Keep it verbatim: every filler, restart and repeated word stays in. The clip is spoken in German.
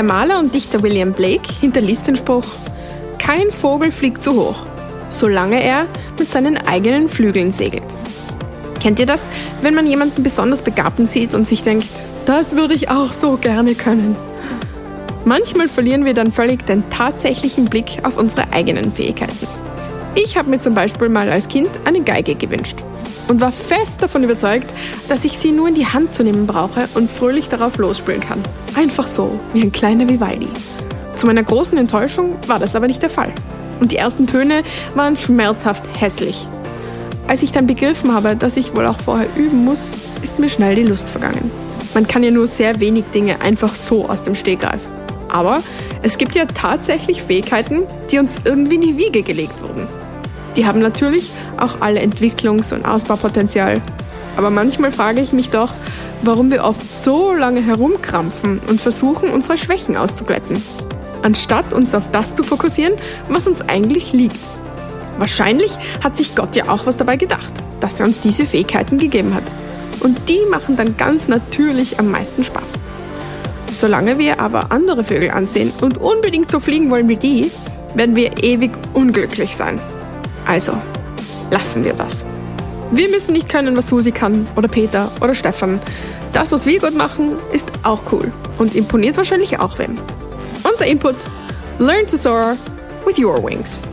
Der Maler und Dichter William Blake hinterließ den Spruch: Kein Vogel fliegt zu hoch, solange er mit seinen eigenen Flügeln segelt. Kennt ihr das, wenn man jemanden besonders Begabten sieht und sich denkt, das würde ich auch so gerne können? Manchmal verlieren wir dann völlig den tatsächlichen Blick auf unsere eigenen Fähigkeiten. Ich habe mir zum Beispiel mal als Kind eine Geige gewünscht und war fest davon überzeugt, dass ich sie nur in die Hand zu nehmen brauche und fröhlich darauf losspielen kann. Einfach so, wie ein kleiner Vivaldi. Zu meiner großen Enttäuschung war das aber nicht der Fall. Und die ersten Töne waren schmerzhaft hässlich. Als ich dann begriffen habe, dass ich wohl auch vorher üben muss, ist mir schnell die Lust vergangen. Man kann ja nur sehr wenig Dinge einfach so aus dem Stegreif. Aber es gibt ja tatsächlich Fähigkeiten, die uns irgendwie in die Wiege gelegt wurden. Die haben natürlich auch alle Entwicklungs- und Ausbaupotenzial. Aber manchmal frage ich mich doch, warum wir oft so lange herumkrampfen und versuchen, unsere Schwächen auszuglätten, anstatt uns auf das zu fokussieren, was uns eigentlich liegt. Wahrscheinlich hat sich Gott ja auch was dabei gedacht, dass er uns diese Fähigkeiten gegeben hat. Und die machen dann ganz natürlich am meisten Spaß. Solange wir aber andere Vögel ansehen und unbedingt so fliegen wollen wie die, werden wir ewig unglücklich sein. Also, lassen wir das. Wir müssen nicht können, was Susi kann oder Peter oder Stefan. Das, was wir gut machen, ist auch cool und imponiert wahrscheinlich auch wem. Unser Input: Learn to soar with your wings.